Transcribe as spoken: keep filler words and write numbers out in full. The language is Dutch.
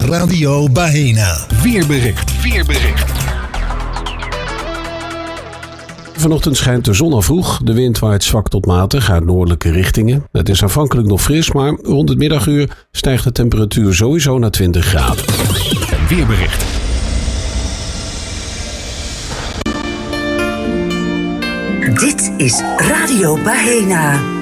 Radio Bahena. Weerbericht. Weerbericht. Vanochtend schijnt de zon al vroeg. De wind waait zwak tot matig uit noordelijke richtingen. Het is aanvankelijk nog fris, maar rond het middaguur stijgt de temperatuur sowieso naar twintig graden. En weerbericht. Dit is Radio Bahena.